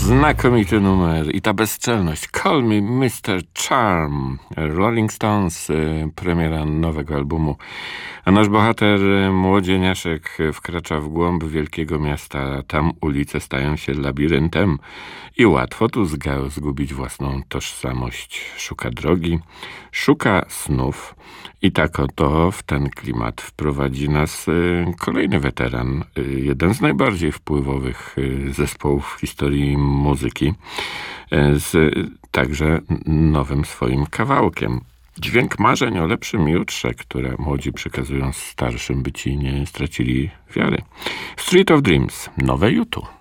Znakomity numer i ta bezczelność. Call me Mr. Charm. Rolling Stones, premiera nowego albumu. A nasz bohater, młodzieniaszek, wkracza w głąb wielkiego miasta. Tam ulice stają się labiryntem i łatwo tu zgubić własną tożsamość. Szuka drogi, szuka snów i tak oto w ten klimat wprowadzi nas kolejny weteran. Jeden z najbardziej wpływowych zespołów w historii muzyki, z także nowym swoim kawałkiem. Dźwięk marzeń o lepszym jutrze, które młodzi przekazują starszym, by ci nie stracili wiary. Street of Dreams, nowe YouTube.